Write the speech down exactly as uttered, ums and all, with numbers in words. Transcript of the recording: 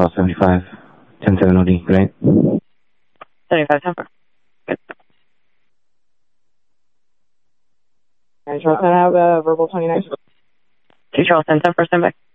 Charles seventy-five, ten seven O D. Good night. seventy-five, ten four. Good. All right, Charles, can I have uh, verbal twenty-nine? two Charles ten, ten four, stand by.